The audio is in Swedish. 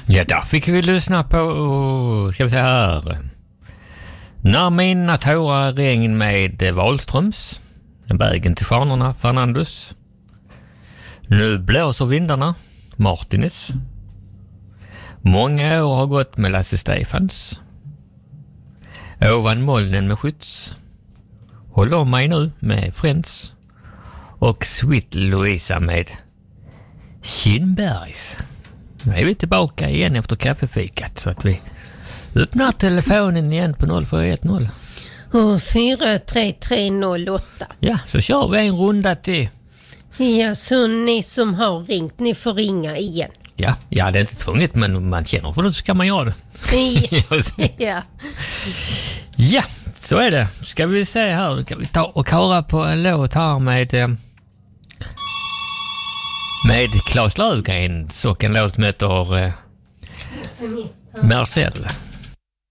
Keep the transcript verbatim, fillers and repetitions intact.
Ja, där fick vi lyssna på, ska vi säga här, När mina tårar regn med Wahlströms, Vägen till stjärnorna, Fernandus. Nu blåser vindarna, Martinez. Många år har gått med Lasse Stefans. Ovan molnen med Skjuts. Håll om mig nu med Friends. Och Sweet Louisa med Kindbergs. Nu är vi tillbaka igen efter kaffefikat, så att vi öppnar telefonen igen på noll fyra ett noll. Och fyra tre tre noll åtta. Ja, så kör vi en runda till. Ja, så ni som har ringt, ni får ringa igen. Ja, ja, det är inte tvunget, men om man känner för det så kan man göra det. Ja. ja. Ja, så är det. Ska vi se här, kan vi ta och köra på en låt här med med Claes Löfgren, så en låt som heter eh, Marcel.